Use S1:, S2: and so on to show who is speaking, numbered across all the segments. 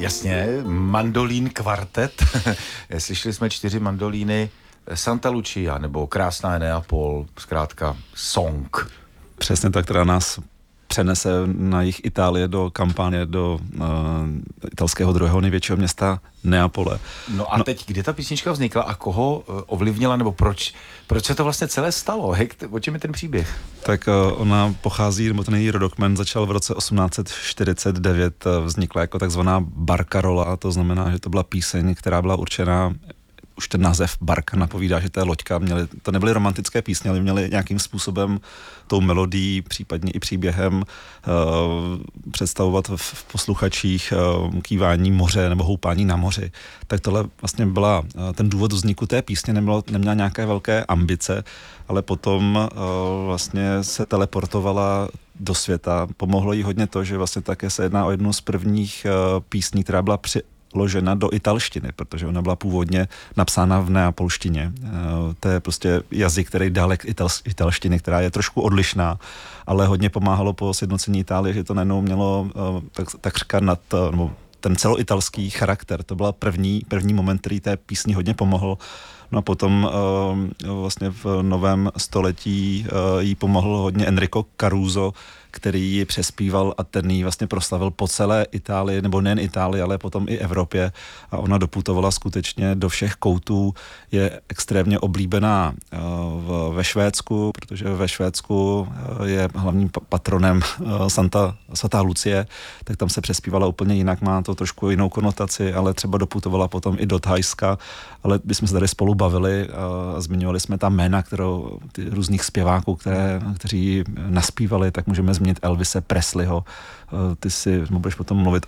S1: Jasně, mandolín kvartet. Slyšeli jsme 4 mandolíny, Santa Lucia nebo Krásná Neapol, zkrátka song.
S2: Přesně tak, která nás přenese na jih Itálie do Kampánie, do italského druhého největšího města Neapole.
S1: No a teď, kdy ta písnička vznikla a koho ovlivnila, nebo proč se to vlastně celé stalo? O čem je ten příběh?
S2: Tak ona pochází, nebo ten její rodokmen začal v roce 1849, vznikla jako takzvaná barcarola, to znamená, že to byla píseň, která byla určená. Už ten název barka napovídá, že to je loďka. To nebyly romantické písně, ale měly nějakým způsobem tou melodií, případně i příběhem představovat v posluchačích kývání moře nebo houpání na moři. Tak tohle vlastně byla ten důvod vzniku té písně, neměla nějaké velké ambice, ale potom vlastně se teleportovala do světa. Pomohlo jí hodně to, že vlastně také se jedná o jednu z prvních písní, která byla ložena do italštiny, protože ona byla původně napsána v neapolštině. To je prostě jazyk, který dalek italštiny, která je trošku odlišná, ale hodně pomáhalo po sjednocení Itálie, že to najednou mělo takřka nebo ten celoitalský charakter. To byl první moment, který té písni hodně pomohl. No a potom vlastně v novém století jí pomohl hodně Enrico Caruso, který ji přespíval a ten ji vlastně proslavil po celé Itálii, nebo nejen Itálii, ale potom i Evropě. A ona doputovala skutečně do všech koutů. Je extrémně oblíbená ve Švédsku, protože ve Švédsku je hlavním patronem svatá Lucie, tak tam se přespívala úplně jinak, má to trošku jinou konotaci, ale třeba doputovala potom i do Thajska, ale když jsme se tady spolu bavili a zmiňovali jsme tam jména, ty různých zpěváků, kteří naspívali, tak můžeme zmínit Elvise Presleyho. Ty si budeš potom mluvit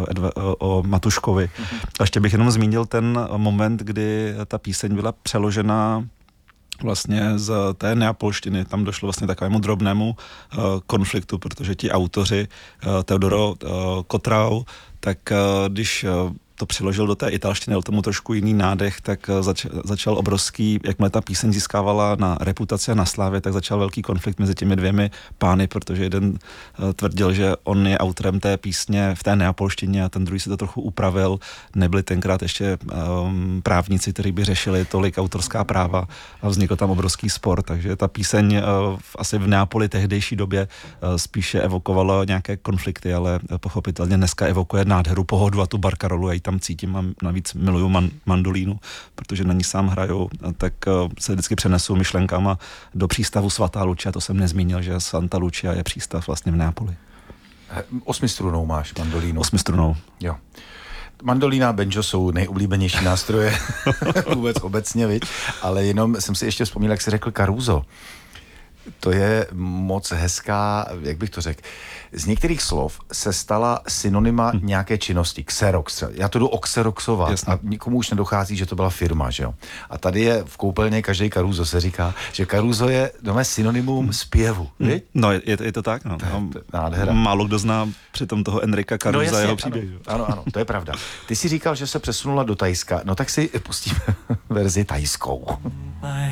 S2: o Matuškovi. A ještě bych jenom zmínil ten moment, kdy ta píseň byla přeložena vlastně z té neapolštiny. Tam došlo vlastně takovému drobnému konfliktu, protože ti autoři Teodoro Cotrao, tak když to přeložil do té italštiny, ale tomu trošku jiný nádech, tak začal obrovský, jakmile ta píseň získávala na reputaci a na slávě, tak začal velký konflikt mezi těmi dvěmi pány, protože jeden tvrdil, že on je autorem té písně v té neapolštině a ten druhý si to trochu upravil. Nebyli tenkrát ještě právníci, kteří by řešili tolik autorská práva a vznikl tam obrovský spor, takže ta píseň asi v Neapoli tehdejší době spíše evokovala nějaké konflikty, ale pochopitelně dneska evokuje nádheru, pohodu a tu barkarolu, já ji tam cítím a navíc miluju mandolínu, protože na ní sám hraju, tak se vždycky přenesu myšlenkama do přístavu Svatá Lucia, to jsem nezmínil, že Santa Lucia je přístav vlastně v Neapoli.
S1: 8strunou máš mandolínu.
S2: 8strunou.
S1: Jo. Mandolína a banjo jsou nejoblíbenější nástroje vůbec obecně, viď? Ale jenom jsem si ještě vzpomněl, jak jsi řekl Caruso. To je moc hezká, jak bych to řekl. Z některých slov se stala synonyma nějaké činnosti. Xerox. Já to jdu oxeroxovat. Jasně. A nikomu už nedochází, že to byla firma, že jo. A tady je v koupelně každý Caruso se říká, že Caruso je synonymum zpěvu.
S2: No, je to tak, no.
S1: Nádhera.
S2: Málo kdo zná přitom toho Enrika Carusa, jeho příběh.
S1: Ano, to je pravda. Ty jsi říkal, že se přesunula do Thajska, no tak si pustíme verzi thajskou.